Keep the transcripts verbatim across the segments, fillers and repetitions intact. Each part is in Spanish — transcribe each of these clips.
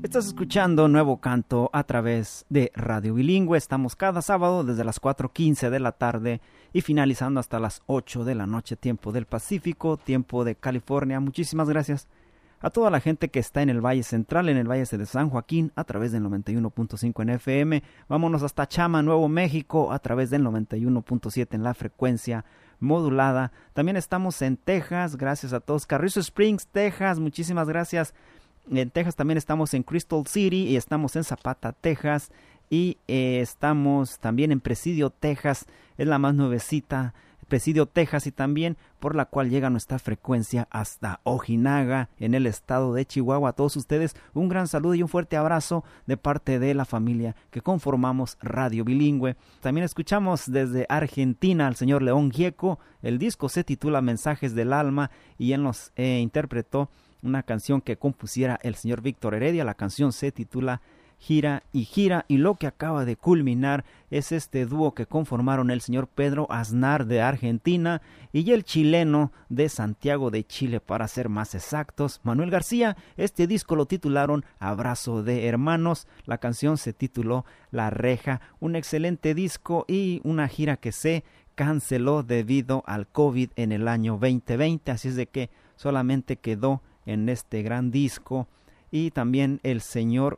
Estás escuchando Nuevo Canto a través de Radio Bilingüe. Estamos cada sábado desde las cuatro quince de la tarde y finalizando hasta las ocho de la noche, tiempo del Pacífico, tiempo de California. Muchísimas gracias a toda la gente que está en el Valle Central, en el Valle de San Joaquín, a través del noventa y uno punto cinco en F M. Vámonos hasta Chama, Nuevo México, a través del noventa y uno punto siete en la frecuencia modulada. También estamos en Texas, gracias a todos. Carrizo Springs, Texas, muchísimas gracias. En Texas también estamos en Crystal City y estamos en Zapata, Texas. Y eh, estamos también en Presidio, Texas, es la más nuevecita, Presidio, Texas, y también por la cual llega nuestra frecuencia hasta Ojinaga, en el estado de Chihuahua. A todos ustedes un gran saludo y un fuerte abrazo de parte de la familia que conformamos Radio Bilingüe. También escuchamos desde Argentina al señor León Gieco. El disco se titula Mensajes del Alma y él nos eh, interpretó una canción que compusiera el señor Víctor Heredia. La canción se titula Gira y Gira, y lo que acaba de culminar es este dúo que conformaron el señor Pedro Aznar de Argentina y el chileno de Santiago de Chile, para ser más exactos, Manuel García. Este disco lo titularon Abrazo de Hermanos. La canción se tituló La Reja. Un excelente disco y una gira que se canceló debido al COVID en el año veinte veinte, así es de que solamente quedó en este gran disco. Y también el señor,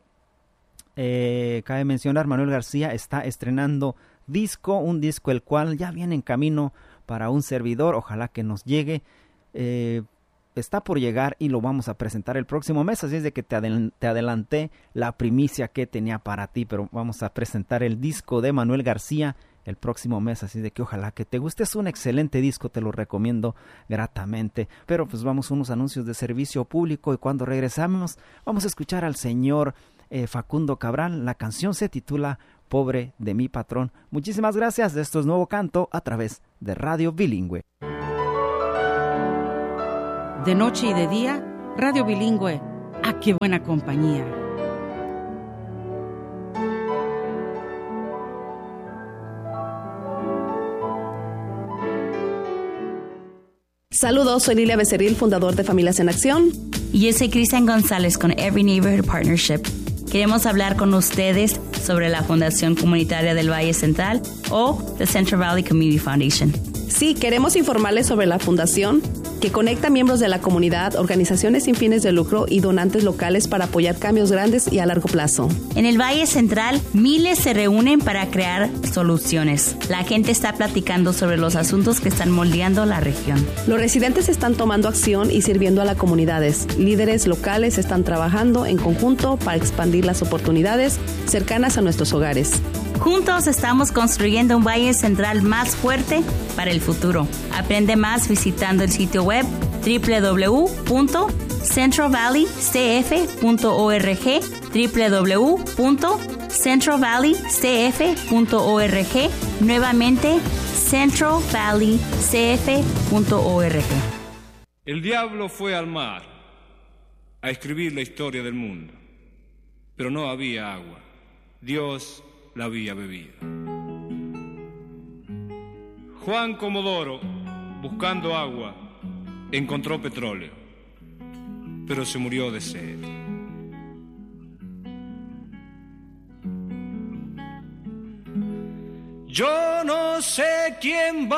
eh, cabe mencionar, Manuel García está estrenando disco, un disco el cual ya viene en camino para un servidor, ojalá que nos llegue, eh, está por llegar y lo vamos a presentar el próximo mes, así es de que te, adel- te adelanté la primicia que tenía para ti, pero vamos a presentar el disco de Manuel García el próximo mes, así de que ojalá que te guste. Es un excelente disco, te lo recomiendo gratamente. Pero pues vamos a unos anuncios de servicio público y cuando regresamos vamos a escuchar al señor eh, Facundo Cabral. La canción se titula Pobre de mi patrón. Muchísimas gracias, esto es Nuevo Canto a través de Radio Bilingüe. De noche y de día, Radio Bilingüe. ¡Ah, qué buena compañía! Saludos, soy Lilia Becerril, fundador de Familias en Acción. Y yo soy Cristian González con Every Neighborhood Partnership. Queremos hablar con ustedes sobre la Fundación Comunitaria del Valle Central o The Central Valley Community Foundation. Sí, queremos informarles sobre la fundación que conecta miembros de la comunidad, organizaciones sin fines de lucro y donantes locales para apoyar cambios grandes y a largo plazo. En el Valle Central, miles se reúnen para crear soluciones. La gente está platicando sobre los asuntos que están moldeando la región. Los residentes están tomando acción y sirviendo a las comunidades. Líderes locales están trabajando en conjunto para expandir las oportunidades cercanas a nuestros hogares. Juntos estamos construyendo un Valle Central más fuerte para el futuro. Aprende más visitando el sitio web doble u doble u doble u punto central valley c f punto org, doble u doble u doble u punto central valley c f punto org, nuevamente central valley c f punto org. El diablo fue al mar a escribir la historia del mundo, pero no había agua. Dios la había bebido. Juan Comodoro, buscando agua, encontró petróleo, pero se murió de sed. Yo no sé quién va